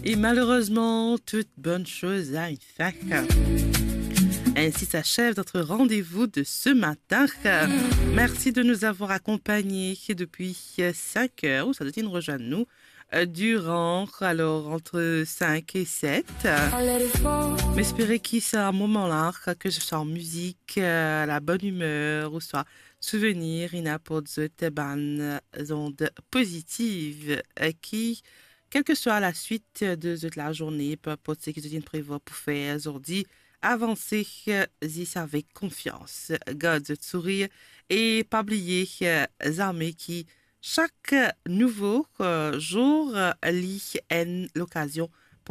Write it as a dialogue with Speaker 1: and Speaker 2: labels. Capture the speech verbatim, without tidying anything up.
Speaker 1: Et malheureusement, toute bonne chose a une fin. Ainsi s'achève notre rendez-vous de ce matin. Merci de nous avoir accompagnés depuis cinq heures, ou ça doit nous rejoindre nous, durant, alors, entre cinq et sept. Mais espérez qu'il soit un moment-là, que je sois en musique, à la bonne humeur, ou soit souvenir, il n'a pas de bonnes ondes positives qui, quelle que soit la suite de la journée, peu importe ce que je prévoit pour faire aujourd'hui, avancer y avec confiance, garde sourire et pas oublier les armées qui chaque nouveau euh, jour euh, lit en l'occasion